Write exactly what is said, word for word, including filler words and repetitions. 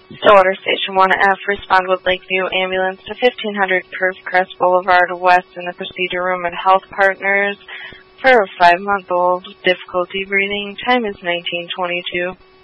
Stillwater Station one F, respond with Lakeview Ambulance to fifteen hundred Perth Crest Boulevard West in the procedure room at Health Partners for a five-month-old, difficulty breathing. Time is nineteen twenty-two.